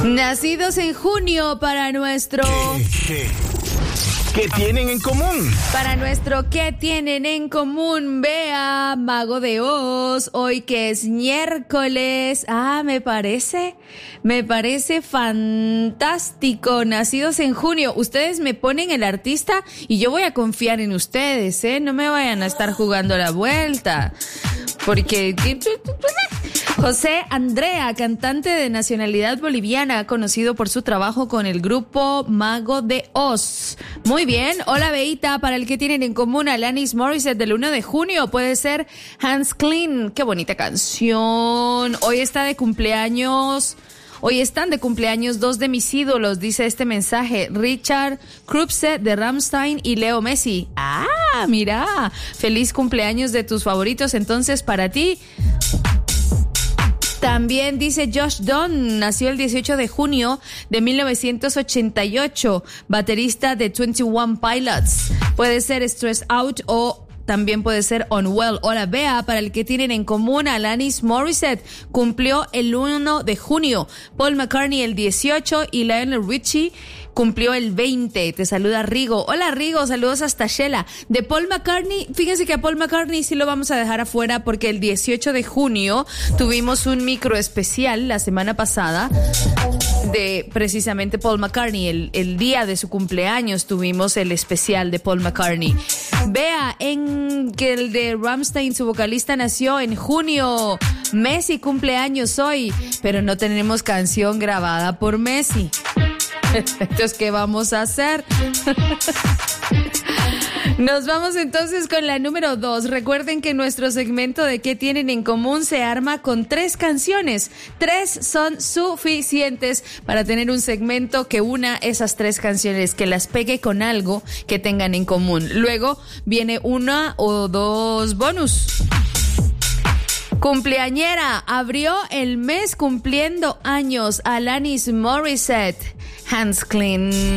Nacidos en junio para nuestro... ¿Qué tienen en común? Para nuestro ¿qué tienen en común? Vea, Mago de Oz, hoy que es miércoles. Me parece fantástico. Nacidos en junio. Ustedes me ponen el artista y yo voy a confiar en ustedes, ¿eh? No me vayan a estar jugando la vuelta. Porque... José Andrea, cantante de nacionalidad boliviana, conocido por su trabajo con el grupo Mago de Oz. Muy bien. Hola, Beita. Para el que tienen en común, Alanis Morissette del 1 de junio, puede ser Hans Klein. Qué bonita canción. Hoy están de cumpleaños dos de mis ídolos, dice este mensaje. Richard Krupse de Rammstein y Leo Messi. Mira. Feliz cumpleaños de tus favoritos entonces para ti. También dice Josh Dunn, nació el 18 de junio de 1988, baterista de 21 Pilots. Puede ser Stressed Out o también puede ser Unwell. Hola, Bea, para el que tienen en común, Alanis Morissette cumplió el 1 de junio, Paul McCartney el 18 y Lionel Richie cumplió el 20. Te saluda Rigo. Hola, Rigo, saludos hasta Shela. De Paul McCartney, fíjense que a Paul McCartney sí lo vamos a dejar afuera porque el 18 de junio tuvimos un micro especial la semana pasada de precisamente Paul McCartney. El día de su cumpleaños tuvimos el especial de Paul McCartney. Vea, en que el de Rammstein, su vocalista, nació en junio. Messi cumpleaños hoy, pero no tenemos canción grabada por Messi. Entonces, ¿qué vamos a hacer? Nos vamos entonces con la número 2. Recuerden que nuestro segmento de ¿qué tienen en común? Se arma con 3 canciones. 3 son suficientes para tener un segmento que una esas 3 canciones, que las pegue con algo que tengan en común. Luego viene 1 o 2 bonus. Cumpleañera, abrió el mes cumpliendo años, Alanis Morissette. Hans Klein.